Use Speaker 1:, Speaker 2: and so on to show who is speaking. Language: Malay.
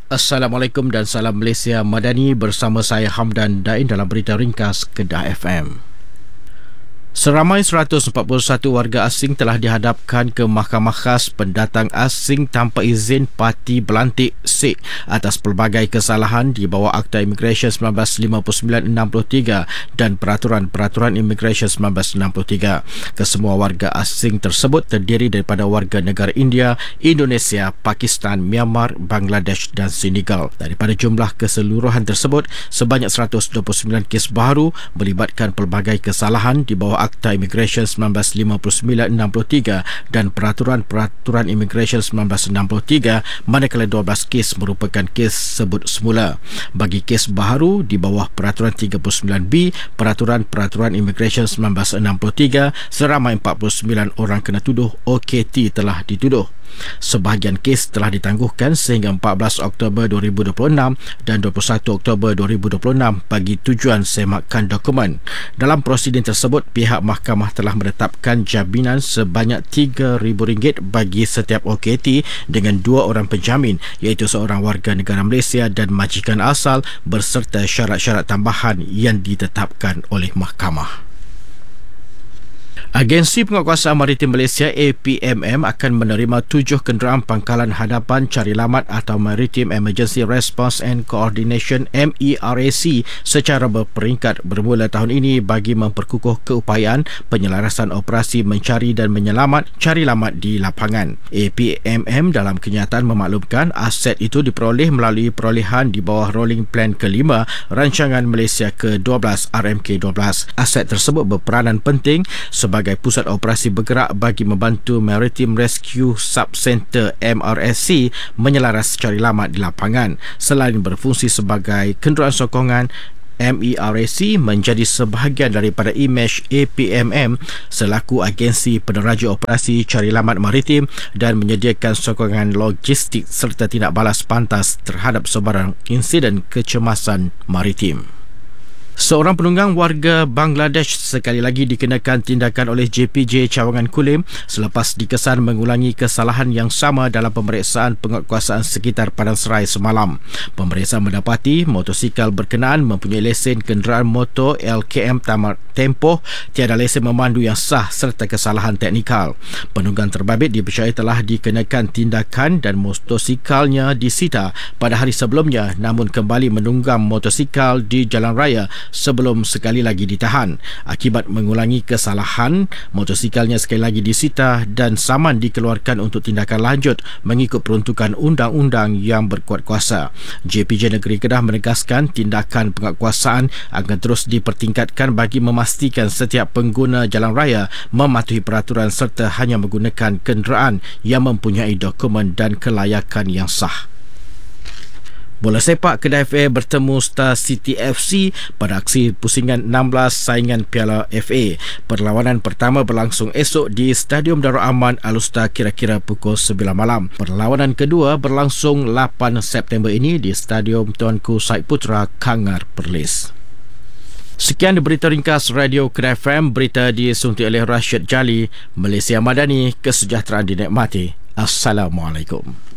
Speaker 1: Assalamualaikum dan salam Malaysia Madani, bersama saya Hamdan Dain dalam berita ringkas Kedah FM. Seramai 141 warga asing telah dihadapkan ke Mahkamah Khas Pendatang Asing Tanpa Izin Parti Belantik SIK atas pelbagai kesalahan di bawah Akta Imigresen 1959-63 dan Peraturan-Peraturan Imigresen 1963. Kesemua warga asing tersebut terdiri daripada warga negara India, Indonesia, Pakistan, Myanmar, Bangladesh dan Senegal. Daripada jumlah keseluruhan tersebut, sebanyak 129 kes baharu melibatkan pelbagai kesalahan di bawah Akta Imigresen 1959-63 dan Peraturan-Peraturan Imigresen 1963, manakala 12 kes merupakan kes sebut semula. Bagi kes baharu di bawah Peraturan 39B, Peraturan-Peraturan Imigresen 1963, seramai 49 orang kena tuduh OKT telah dituduh. Sebahagian kes telah ditangguhkan sehingga 14 Oktober 2026 dan 21 Oktober 2026 bagi tujuan semakan dokumen. Dalam prosiding tersebut, pihak mahkamah telah menetapkan jaminan sebanyak RM3,000 bagi setiap OKT dengan 2 orang penjamin, iaitu seorang warga negara Malaysia dan majikan asal, berserta syarat-syarat tambahan yang ditetapkan oleh mahkamah. Agensi Penguatkuasaan Maritim Malaysia APMM akan menerima 7 kenderaan pangkalan hadapan cari lamat atau Maritime Emergency Response and Coordination MERAC secara berperingkat bermula tahun ini bagi memperkukuh keupayaan penyelarasan operasi mencari dan menyelamat cari lamat di lapangan. APMM dalam kenyataan memaklumkan aset itu diperoleh melalui perolehan di bawah Rolling Plan ke-5 Rancangan Malaysia ke-12 RMK-12. Aset tersebut berperanan penting sebagai pusat operasi bergerak bagi membantu Maritime Rescue Subcenter MRSC menyelaras cari lamat di lapangan. Selain berfungsi sebagai kenderaan sokongan, MERAC menjadi sebahagian daripada imej APMM selaku agensi peneraja operasi cari lamat maritim dan menyediakan sokongan logistik serta tindak balas pantas terhadap sebarang insiden kecemasan maritim. Seorang penunggang warga Bangladesh sekali lagi dikenakan tindakan oleh JPJ Cawangan Kulim selepas dikesan mengulangi kesalahan yang sama dalam pemeriksaan penguatkuasaan sekitar Padang Serai semalam. Pemeriksaan mendapati motosikal berkenaan mempunyai lesen kenderaan motor LKM Tempoh, tiada lesen memandu yang sah serta kesalahan teknikal. Penunggang terbabit dipercayai telah dikenakan tindakan dan motosikalnya disita pada hari sebelumnya, namun kembali menunggang motosikal di jalan raya sebelum sekali lagi ditahan. Akibat mengulangi kesalahan, motosikalnya sekali lagi disita dan saman dikeluarkan untuk tindakan lanjut mengikut peruntukan undang-undang yang berkuat kuasa. JPJ Negeri Kedah menegaskan tindakan penguatkuasaan akan terus dipertingkatkan bagi memastikan setiap pengguna jalan raya mematuhi peraturan serta hanya menggunakan kenderaan yang mempunyai dokumen dan kelayakan yang sah. Bola sepak Kedah FA bertemu Star City FC pada aksi pusingan 16 saingan Piala FA. Perlawanan pertama berlangsung esok di Stadium Darul Aman Al-Usta kira-kira pukul 9 malam. Perlawanan kedua berlangsung 8 September ini di Stadium Tuanku Said Putra, Kangar Perlis. Sekian berita ringkas Radio Kedah FM, berita disuntik oleh Rashid Jali. Malaysia Madani, kesejahteraan dinikmati. Assalamualaikum.